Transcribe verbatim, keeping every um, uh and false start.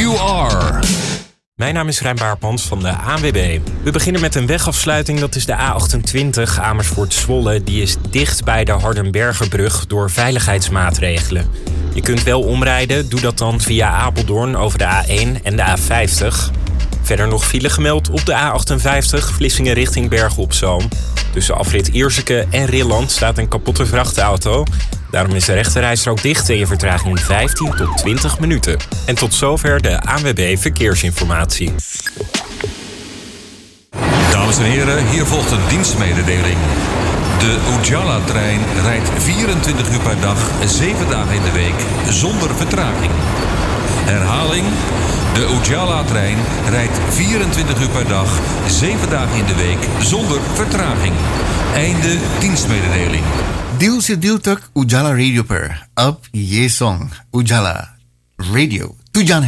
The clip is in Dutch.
you are. Mijn naam is Rijn Baarpans van de A N W B. We beginnen met een wegafsluiting, dat is de A achtentwintig Amersfoort-Zwolle. Die is dicht bij de Hardenbergerbrug door veiligheidsmaatregelen. Je kunt wel omrijden, doe dat dan via Apeldoorn over de A één en de A vijftig. Verder nog file gemeld op de A achtenvijftig, Vlissingen richting Bergen op Zoom. Tussen afrit Ierseke en Rilland staat een kapotte vrachtauto. Daarom is de rechterrijstrook dicht en je vertraging vijftien tot twintig minuten. En tot zover de A N W B Verkeersinformatie. Dames en heren, hier volgt een dienstmededeling. De Ujala-trein rijdt vierentwintig uur per dag, zeven dagen in de week, zonder vertraging. Herhaling. De Ujala-trein rijdt vierentwintig uur per dag, zeven dagen in de week, zonder vertraging. Einde dienstmededeling. Dil se dil tak Ujala Radio पर अब ये song Ujala Radio तुझान है।